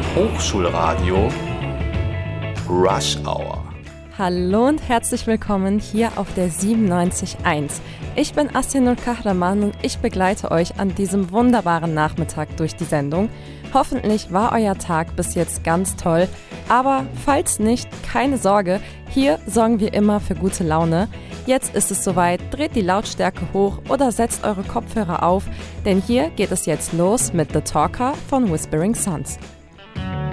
Hochschulradio Rush Hour. Hallo und herzlich willkommen hier auf der 97.1. Ich bin Asyanur Kahraman und ich begleite euch an diesem wunderbaren Nachmittag durch die Sendung. Hoffentlich war euer Tag bis jetzt ganz toll, aber falls nicht, keine Sorge, hier sorgen wir immer für gute Laune. Jetzt ist es soweit, dreht die Lautstärke hoch oder setzt eure Kopfhörer auf, denn hier geht es jetzt los mit The Talker von Whispering Suns.